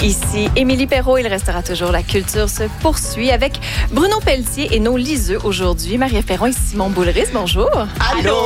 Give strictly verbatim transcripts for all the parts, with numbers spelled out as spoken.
Ici Émilie Perrault, il restera toujours la culture se poursuit avec Bruno Pelletier et nos liseux aujourd'hui. Marie-Ève Perron et Simon Boulris, bonjour. Allô!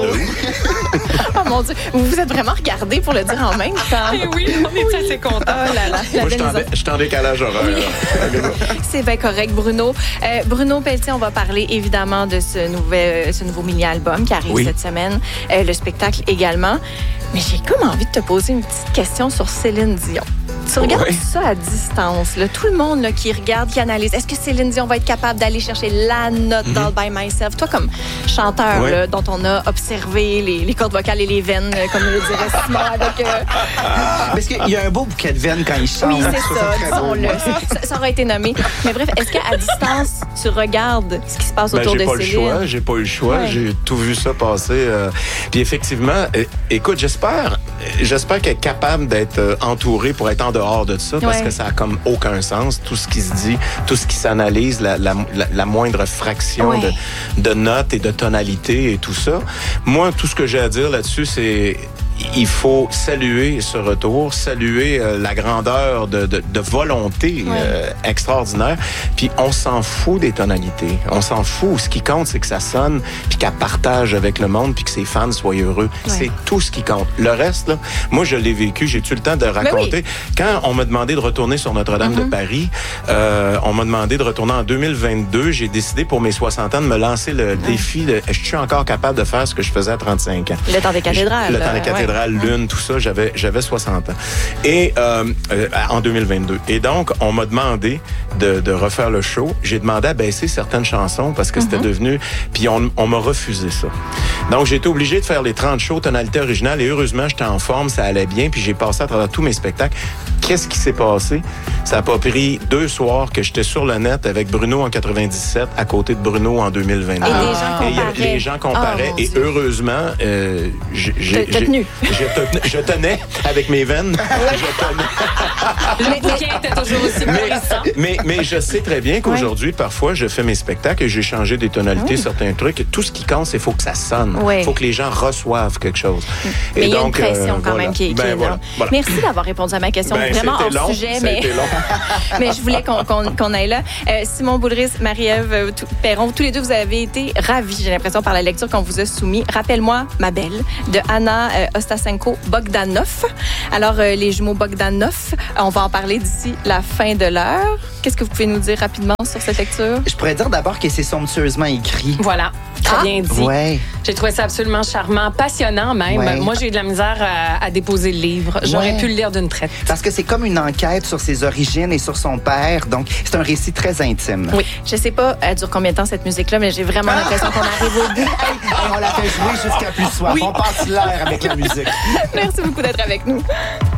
Oh mon Dieu, vous vous êtes vraiment regardés pour le dire en même temps. Et oui, on est oui. assez contents. Oh là là, la Moi, je suis en décalage horaire. Oui. C'est bien correct, Bruno. Euh, Bruno Pelletier, on va parler évidemment de ce, nouvel, ce nouveau mini-album qui arrive oui. cette semaine, euh, le spectacle également. Mais j'ai comme envie de te poser une petite question sur Céline Dion. Tu regardes oui. ça à distance, là, tout le monde là, qui regarde, qui analyse. Est-ce que Céline Dion va être capable d'aller chercher la note mm-hmm. dans le By Myself? Toi, comme chanteur oui. là, dont on a observé les, les cordes vocales et les veines, comme le dirait Simon. Avec, euh... Parce qu'il y a un beau bouquet de veines quand il chante. Oui, c'est ça, disons-le. Ça, ça aurait été nommé. Mais bref, est-ce qu'à distance, tu regardes ce qui se passe autour ben, de Céline? J'ai pas le choix, j'ai pas eu le choix. Ouais. J'ai tout vu ça passer. Euh... Puis effectivement, euh, écoute, j'espère, j'espère qu'elle est capable d'être euh, entourée pour être en dehors de ça, parce ouais. que ça a comme aucun sens. Tout ce qui se dit, tout ce qui s'analyse, la, la, la, la moindre fraction ouais. de, de notes et de tonalité et tout ça. Moi, tout ce que j'ai à dire là-dessus, c'est il faut saluer ce retour, saluer euh, la grandeur de, de, de volonté ouais. euh, extraordinaire. Puis on s'en fout des tonalités. On s'en fout. Ce qui compte, c'est que ça sonne, puis qu'elle partage avec le monde, puis que ses fans soient heureux. Ouais. C'est tout ce qui compte. Le reste, là, moi, je l'ai vécu. J'ai-tu le temps de raconter? Oui. Quand on m'a demandé de retourner sur Notre-Dame mm-hmm. de Paris, euh, on m'a demandé de retourner en deux mille vingt-deux. J'ai décidé pour mes soixante ans de me lancer le ouais. défi de je suis encore capable de faire ce que je faisais à trente-cinq ans. Le temps des cathédrales. Le temps des cathédrales. Ouais. Lune, tout ça, j'avais j'avais soixante ans. Et euh, euh, en deux mille vingt-deux. Et donc, on m'a demandé de, de refaire le show. J'ai demandé à baisser certaines chansons parce que mm-hmm. c'était devenu... Puis on, on m'a refusé ça. Donc, j'ai été obligé de faire les trente shows tonalité originale et heureusement, j'étais en forme, ça allait bien, puis j'ai passé à travers tous mes spectacles. Qu'est-ce qui s'est passé? Ça n'a pas pris deux soirs que j'étais sur le net avec Bruno en quatre-vingt-dix-sept à côté de Bruno en deux mille vingt-deux. Et les gens comparaient. Et les gens comparaient. Oh, et Dieu. Heureusement, euh, j'ai, j'ai, j'ai, tenu. Je, je tenais avec mes veines. Je tenais. Le bouquet était toujours aussi puissant. Mais, mais, mais je sais très bien qu'aujourd'hui, ouais. parfois, je fais mes spectacles et j'ai changé des tonalités, oui. certains trucs. Et tout ce qui compte, c'est qu'il faut que ça sonne. Il oui. faut que les gens reçoivent quelque chose. Mais et il y a donc, une pression euh, quand voilà. même qui, qui ben, est voilà. là. Voilà. Merci d'avoir répondu à ma question. Ben, vraiment hors long, sujet, mais... mais je voulais qu'on, qu'on, qu'on aille là. Euh, Simon Boulris, Marie-Ève Perron, tous les deux, vous avez été ravis, j'ai l'impression, par la lecture qu'on vous a soumise. Rappelle-moi, ma belle, de Anna euh, Ostasenko Bogdanov. Alors, euh, les jumeaux Bogdanov, on va en parler d'ici la fin de l'heure. Qu'est-ce que vous pouvez nous dire rapidement sur cette lecture? Je pourrais dire d'abord que c'est somptueusement écrit. Voilà. Très ah, bien dit. Ouais. J'ai trouvé ça absolument charmant, passionnant même. Ouais. Moi, j'ai eu de la misère à, à déposer le livre. J'aurais ouais. pu le lire d'une traite. Parce que c'est comme une enquête sur ses origines et sur son père. Donc, c'est un récit très intime. Oui. Je sais pas, elle dure combien de temps cette musique-là, mais j'ai vraiment ah! l'impression qu'on arrive au bout. Hey, on la fait jouer jusqu'à plus soif. Oui. On passe l'air avec la musique. Merci beaucoup d'être avec nous.